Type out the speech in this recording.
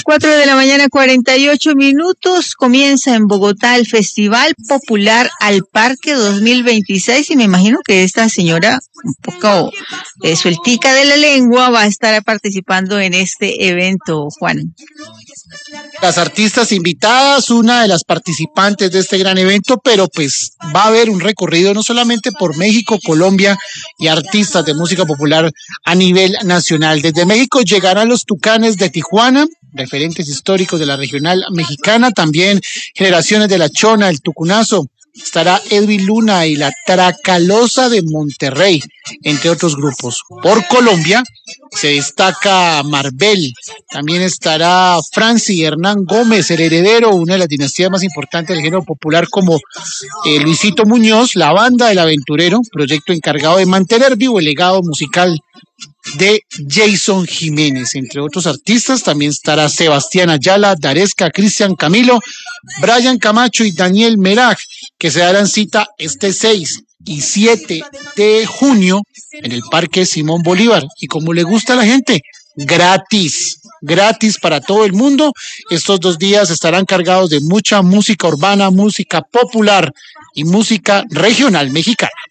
4 de la mañana, 48 minutos. Comienza en Bogotá el Festival Popular al Parque 2026 y me imagino que esta señora, un poco sueltica de la lengua, va a estar participando en este evento, Juan. Las artistas invitadas, una de las participantes de este gran evento, pero pues va a haber un recorrido no solamente por México, Colombia y artistas de música popular a nivel nacional. Desde México llegarán los Tucanes de Tijuana, referentes históricos de la regional mexicana, también Generaciones de la Chona, el Tucunazo. Estará Edwin Luna y la Tracalosa de Monterrey, entre otros grupos. Por Colombia se destaca Marvel, también estará Franci Hernán Gómez, el heredero, una de las dinastías más importantes del género popular, como Luisito Muñoz, la Banda del Aventurero, proyecto encargado de mantener vivo el legado musical de Jason Jiménez. Entre otros artistas también estará Sebastián Ayala, Daresca, Cristian Camilo, Brian Camacho y Daniel Meraj, que se darán cita este 6 y 7 de junio en el Parque Simón Bolívar. Y como le gusta a la gente, gratis para todo el mundo. Estos 2 días estarán cargados de mucha música urbana, música popular y música regional mexicana.